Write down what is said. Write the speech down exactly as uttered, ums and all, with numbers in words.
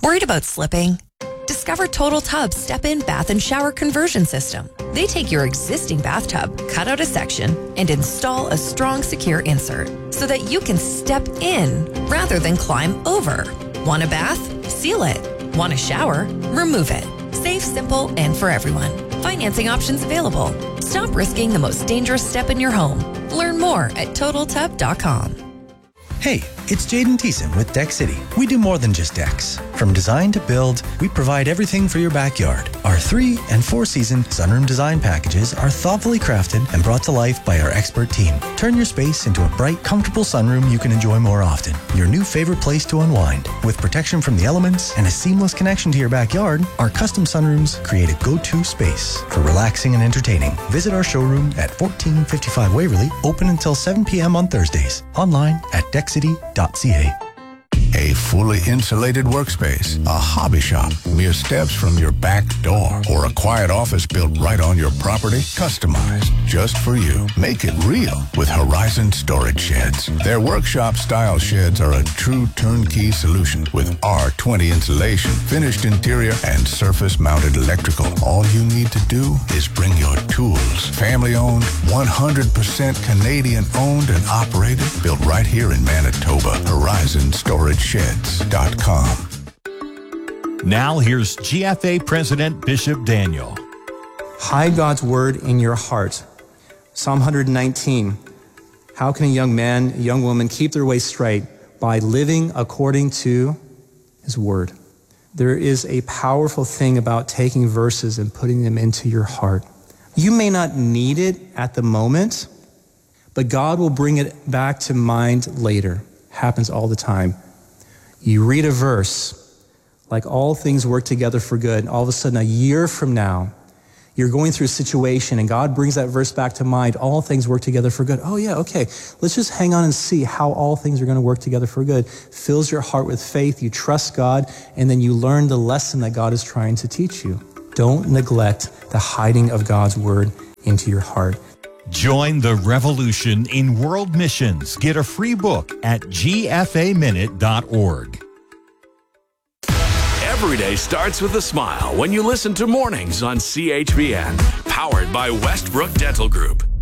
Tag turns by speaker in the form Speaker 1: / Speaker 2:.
Speaker 1: Worried about slipping? Discover Total Tub's step-in bath and shower conversion system. They take your existing bathtub, cut out a section, and install a strong, secure insert so that you can step in rather than climb over. Want a bath? Seal it. Want a shower? Remove it. Safe, simple, and for everyone. Financing options available. Stop risking the most dangerous step in your home. Learn more at total tub dot com.
Speaker 2: Hey, it's Jaden Thiessen with Deck City. We do more than just decks. From design to build, we provide everything for your backyard. Our three and four season sunroom design packages are thoughtfully crafted and brought to life by our expert team. Turn your space into a bright, comfortable sunroom you can enjoy more often. Your new favorite place to unwind. With protection from the elements and a seamless connection to your backyard, our custom sunrooms create a go-to space for relaxing and entertaining. Visit our showroom at fourteen fifty-five Waverly, open until seven p.m. on Thursdays. Online at deck city dot c a.
Speaker 3: A fully insulated workspace, a hobby shop, mere steps from your back door, or a quiet office built right on your property, customized just for you. Make it real with Horizon Storage Sheds. Their workshop-style sheds are a true turnkey solution with R twenty insulation, finished interior, and surface-mounted electrical. All you need to do is bring your tools. Family-owned, one hundred percent Canadian-owned and operated, built right here in Manitoba. Horizon Storage Sheds dot com.
Speaker 4: Now here's G F A President Bishop Daniel.
Speaker 5: Hide God's word in your heart. Psalm one nineteen. How can a young man, a young woman keep their way straight? By living according to his word. There is a powerful thing about taking verses and putting them into your heart. You may not need it at the moment, but God will bring it back to mind later. Happens all the time. You read a verse, like all things work together for good, and all of a sudden a year from now, you're going through a situation and God brings that verse back to mind, all things work together for good. Oh yeah, okay, let's just hang on and see how all things are going to work together for good. Fills your heart with faith, you trust God, and then you learn the lesson that God is trying to teach you. Don't neglect the hiding of God's word into your heart.
Speaker 4: Join the revolution in world missions. Get a free book at g f a minute dot org.
Speaker 6: Every day starts with a smile when you listen to Mornings on C H B N, powered by Westbrook Dental Group.